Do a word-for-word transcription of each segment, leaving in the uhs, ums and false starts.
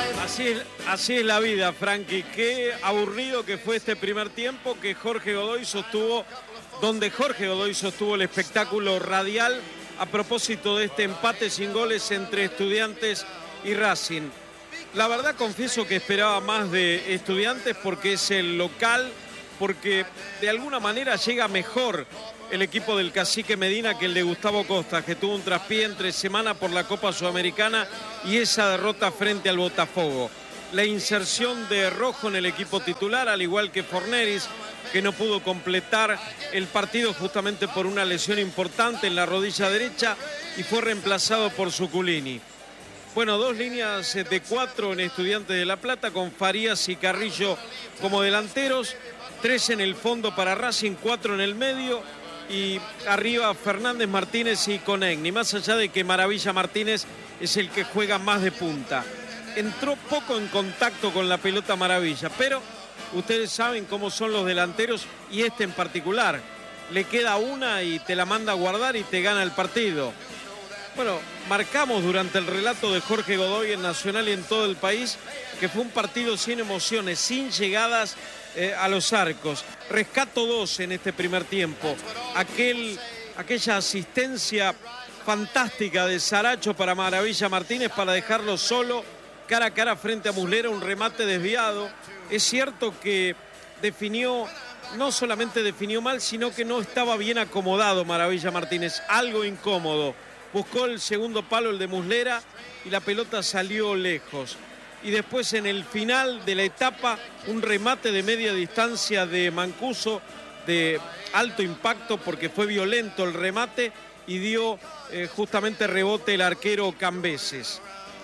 Así es, así es la vida, Frankie. Qué aburrido que fue este primer tiempo que Jorge Godoy sostuvo, donde Jorge Godoy sostuvo el espectáculo radial a propósito de este empate sin goles entre Estudiantes y Racing. La verdad confieso que esperaba más de Estudiantes porque es el local, porque de alguna manera llega mejor el equipo del Cacique Medina que el de Gustavo Costa, que tuvo un traspié entre semana por la Copa Sudamericana y esa derrota frente al Botafogo. La inserción de Rojo en el equipo titular, al igual que Forneris, que no pudo completar el partido justamente por una lesión importante en la rodilla derecha y fue reemplazado por Zuculini. Bueno, dos líneas de cuatro en Estudiantes de La Plata con Farías y Carrillo como delanteros, tres en el fondo para Racing, cuatro en el medio y arriba Fernández, Martínez y Conegni, más allá de que Maravilla Martínez es el que juega más de punta. Entró poco en contacto con la pelota Maravilla, pero ustedes saben cómo son los delanteros y este en particular. Le queda una y te la manda a guardar y te gana el partido. Bueno, marcamos durante el relato de Jorge Godoy en Nacional y en todo el país que fue un partido sin emociones, sin llegadas eh, a los arcos. Rescato dos en este primer tiempo. Aquel, aquella asistencia fantástica de Saracho para Maravilla Martínez para dejarlo solo cara a cara frente a Muslera, un remate desviado. Es cierto que definió, no solamente definió mal, sino que no estaba bien acomodado Maravilla Martínez, algo incómodo. Buscó el segundo palo, el de Muslera, y la pelota salió lejos. Y después en el final de la etapa, un remate de media distancia de Mancuso, de alto impacto porque fue violento el remate y dio eh, justamente rebote el arquero Cambeses.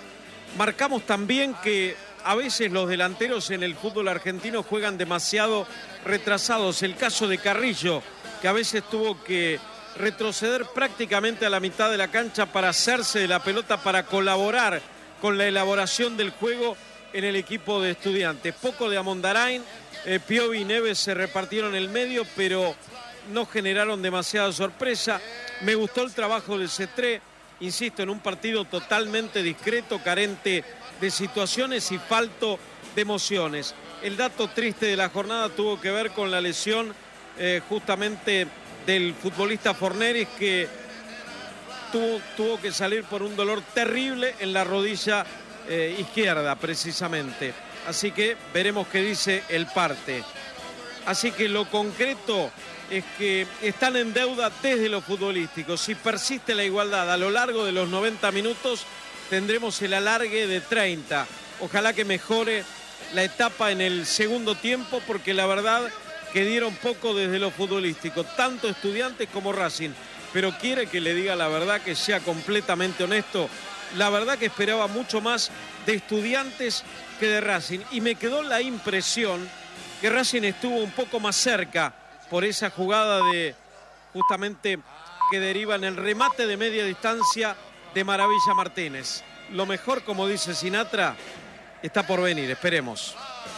Marcamos también que a veces los delanteros en el fútbol argentino juegan demasiado retrasados. El caso de Carrillo, que a veces tuvo que retroceder prácticamente a la mitad de la cancha para hacerse de la pelota, para colaborar con la elaboración del juego en el equipo de Estudiantes. Poco de Amondarain, eh, Piovi y Neves se repartieron el medio, pero no generaron demasiada sorpresa. Me gustó el trabajo de Cetré, insisto, en un partido totalmente discreto, carente de situaciones y falto de emociones. El dato triste de la jornada tuvo que ver con la lesión eh, justamente del futbolista Forneris, que tuvo, tuvo que salir por un dolor terrible en la rodilla eh, izquierda precisamente. Así que veremos qué dice el parte. Así que lo concreto es que están en deuda desde lo futbolístico. Si persiste la igualdad a lo largo de los noventa minutos, tendremos el alargue de treinta. Ojalá que mejore la etapa en el segundo tiempo, porque la verdad que dieron poco desde lo futbolístico, tanto Estudiantes como Racing. Pero quiere que le diga la verdad, que sea completamente honesto. La verdad que esperaba mucho más de Estudiantes que de Racing. Y me quedó la impresión que Racing estuvo un poco más cerca por esa jugada de justamente que deriva en el remate de media distancia de Maravilla Martínez. Lo mejor, como dice Sinatra, está por venir, esperemos.